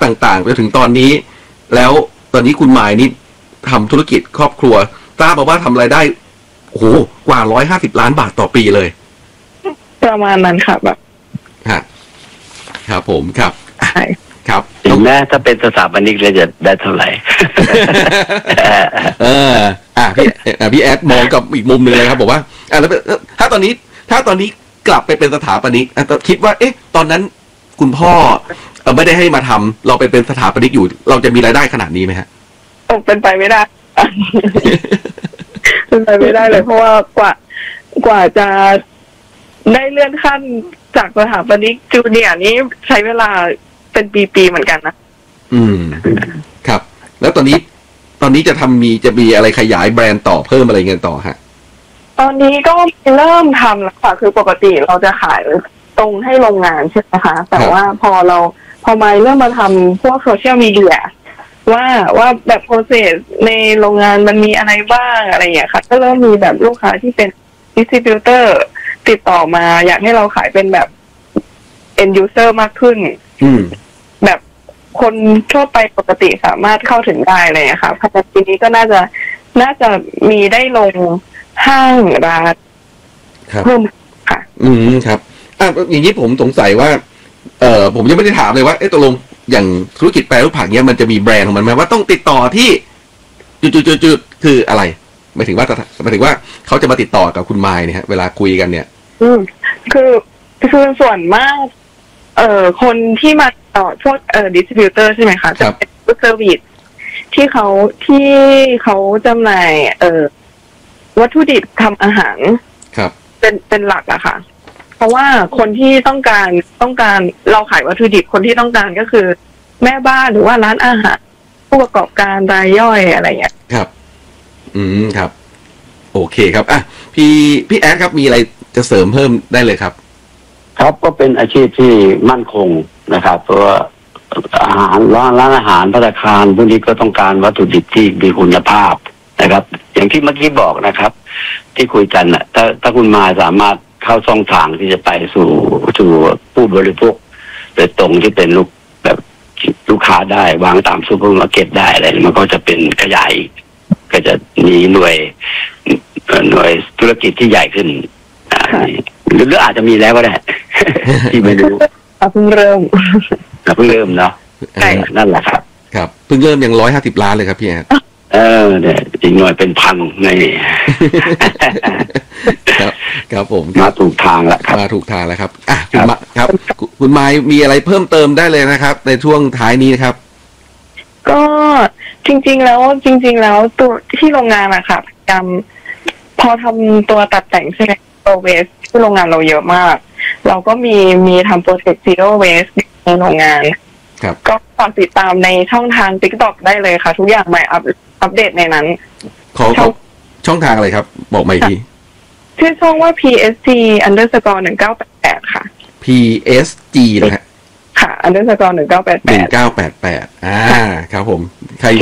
ต่างๆไปถึงตอนนี้แล้วตอนนี้คุณหมายนี่ทำธุรกิจครอบครัวทราบมาว่าทำรายได้โอ้โหกว่า150 ล้านบาทต่อปีเลยประมาณนั้นค่ะแบบครับผมครับใช่ครับถึงแม้ถ้าเป็นสถาปนิกเลยจะได้เท่าไหร่พี่แอดมองกับอีกมุมหนึ่งเลยครับบอกว่าแล้วถ้าตอนนี้กลับไปเป็นสถาปนิกคิดว่าตอนนั้นคุณพ่อไม่ได้ให้มาทำเราไปเป็นสถาปนิกอยู่เราจะมีรายได้ขนาดนี้ไหมฮะเป็นไปไม่ได้เป็นไปไม่ได้เลยเพราะว่ากว่าจะได้เลื่อนขั้นจากสถาปนิกจูเนียร์นี้ใช้เวลาเป็นปีๆเหมือนกันนะครับแล้วตอนนี้จะมีอะไรขยายแบรนด์ต่อเพิ่มอะไรเงี้ยต่อฮะตอนนี้ก็เริ่มทำแล้วค่ะคือปกติเราจะขายตรงให้โรงงานใช่ไหมคะแต่ว่าพอมาเริ่มมาทำพวกโซเชียลมีเดียว่าแบบโปรเซสในโรงงานมันมีอะไรบ้างอะไรอย่างเงี้ยค่ะก็เริ่มมีแบบลูกค้าที่เป็นดิสติบิวเตอร์ติดต่อมาอยากให้เราขายเป็นแบบ end user มากขึ้นแบบคนทั่วไปปกติสามารถเข้าถึงได้เลยค่ะภายในปีนี้ก็น่าจะมีได้ลงห้างร้านเพิ่มค่ะครับอย่างนี้ผมสงสัยว่าผมยังไม่ได้ถามเลยว่าตกลงอย่างธุรกิจแปรรูปผักเนี้ยมันจะมีแบรนด์ของมันไหมว่าต้องติดต่อที่จุดคืออะไรหมายถึงว่าเขาจะมาติดต่อกับคุณไมค์เนี่ยเวลาคุยกันเนี่ยคือส่วนมากคนที่มาต่อพวกดิสติบิวเตอร์ใช่ไหมคะจะเป็นผู้เซอร์วิสที่เขาจำหน่ายวัตถุดิบทำอาหารครับเป็นหลักอะค่ะเพราะว่าคนที่ต้องการเราขายวัตถุดิบคนที่ต้องการก็คือแม่บ้านหรือว่าร้านอาหารผู้ประกอบการรายย่อยอะไรอย่างเงี้ยครับครับโอเคครับพี่แอดครับมีอะไรจะเสริมเพิ่มได้เลยครับครับก็เป็นอาชีพที่มั่นคงนะครับเพราะว่าอาหารร้านอาหารภัตตาคารพวกนี้ก็ต้องการวัตถุดิบที่มีคุณภาพนะครับอย่างที่เมื่อกี้บอกนะครับที่คุยกันน่ะถ้าคุณมาสามารถเข้าช่องทางที่จะไปสู่ผู้บริโภคโดยตรงที่เป็นลูกค้าได้วางตามซูเปอร์มาร์เก็ตได้อะไรมันก็จะเป็นขยายก็จะมีหน่วยธุรกิจที่ใหญ่ขึ้นหรืออาจจะมีแล้วก็ได้ที่ไม่รู้เพิ่งเริ่มเนาะนั่นแหละครับครับเพิ่งเริ่มยัง150 ล้านเลยครับพี่แอดเนี่ยอีกหน่อยเป็นพันนี่ครับผมมาถูกทางแล้วครับมาถูกทางแล้วครับคุณไมค์มีอะไรเพิ่มเติมได้เลยนะครับในช่วงท้ายนี้นะครับก็จริงๆแล้วตัวที่โรงงานอะค่ะพยายามพอทำตัวตัดแต่งใช่ไหมตัวเวสที่โรงงานเราเยอะมากเราก็มีทำโปรเจกต์ Zero Waste ในโรงงานก็ฝากติดตามในช่องทาง TikTok ได้เลยค่ะทุกอย่างใหม่อัปเดตในนั้นช่องทางอะไรครับบอกใหม่ทีชื่อช่องว่า psg_1988 ค่ะ psg นะฮะค่ะ _1988 ครับผมใคร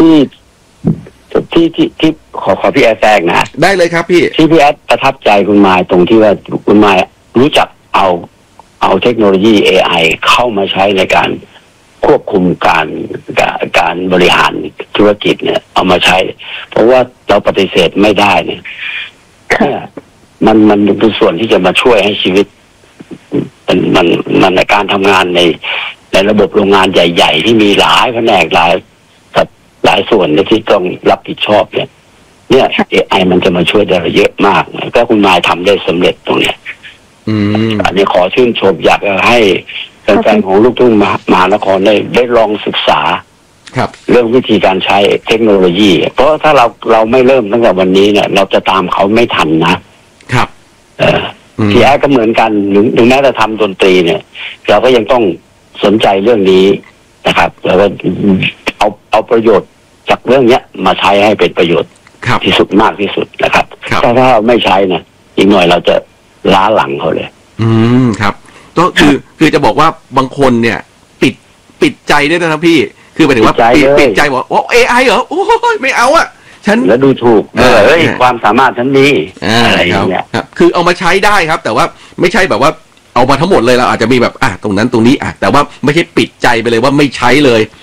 ที่ขอพี่แอดแทรกนะได้เลยครับพี่ที่พี่แอดประทับใจคุณมายตรงที่ว่าคุณมายรู้จักเอาเทคโนโลยี AI เข้ามาใช้ในการควบคุมการบริหารธุรกิจเนี่ยเอามาใช้เพราะว่าเราปฏิเสธไม่ได้เนี่ยมันเป็นส่วนที่จะมาช่วยให้ชีวิตมันในการทำงานในระบบโรงงานใหญ่ๆที่มีหลายแผนกหลายส่วนที่ต้องรับผิดชอบเนี่ย AI มันจะมาช่วยได้เยอะมากก็คุณมายทำได้สำเร็จตรงเนี้ยอันนี้ขอชื่นชมอยากให้แฟนๆของลูกทุ่งมหานครได้ลองศึกษาเรื่องวิธีการใช้เทคโนโลยีเพราะถ้าเราไม่เริ่มตั้งแต่วันนี้เนี่ยเราจะตามเขาไม่ทันนะครับพี่แอดก็เหมือนกันถึงแม้จะทำดนตรีเนี่ยเราก็ยังต้องสนใจเรื่องนี้นะครับแล้วก็เอาประโยชน์จากเรื่องเนี้ยมาใช้ให้เป็นประโยชน์ที่สุดมากที่สุดนะครับถ้าเราไม่ใช้นะอีกหน่อยเราจะล้าหลังเขาเลยครับก็คือจะบอกว่าบางคนเนี่ยปิดใจด้วยนะครับพี่คือหมายถึงว่าปิดใจบอกว่า AI เหรอโอ้ยไม่เอาอะฉันแล้วดูถูกความสามารถฉันมีอะไรอย่างเงี้ยคือเอามาใช้ได้ครับแต่ว่าไม่ใช่แบบว่าเอามาทั้งหมดเลยเราอาจจะมีแบบตรงนั้นตรงนี้แต่ว่าไม่ใช่ปิดใจไปเลยว่าไม่ใช้เลย